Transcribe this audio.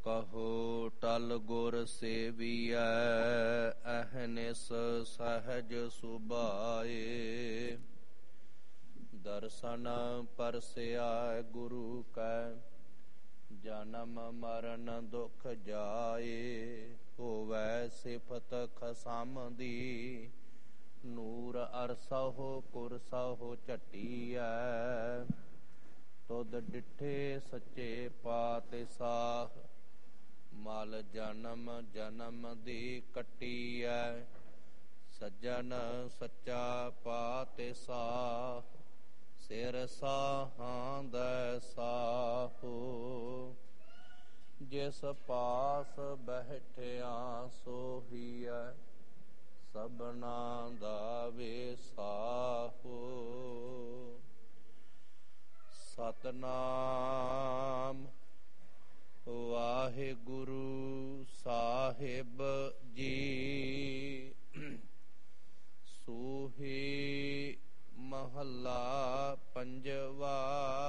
ਕਹੋ ਟਲ ਗੁਰ ਸੇਵੀਐ, ਅਹਨਿਸ ਸਹਜ ਸੁਭਾਏ। ਦਰਸ਼ਨ ਪਰਸਿਆ ਗੁਰੂ ਕੈ, ਜਨਮ ਮਰਨ ਦੁਖ ਜਾਏ। ਹੋਵੈ ਸਿਫਤ ਖਸਮ ਦੀ, ਨੂਰ ਅਰਸਹੁ ਕੁਰਸਹੁ ਝਟੀਐ। ਤੁਧ ਡਿਠੇ ਸੱਚੇ ਪਾਤਿਸਾਹ, ਮਲ ਜਨਮ ਜਨਮ ਦੀ ਕੱਟੀਐ। ਸੱਜਣ ਸੱਚਾ ਪਾਤਿਸਾਹ, ਸਿਰ ਸਾਹਾਂ ਦੈ ਸਾਹੋ। ਜਿਸ ਪਾਸ ਬੈਠਿਆ ਸੋਹੀਐ, ਸਭਨਾ ਦਾ ਵਿਸਾਹੋ। ਸਤਿਨਾਮ ਵਾਹਿਗੁਰੂ ਸਾਹਿਬ ਜੀ। ਸੂਹੀ ਮਹੱਲਾ ਪੰਜਵਾ।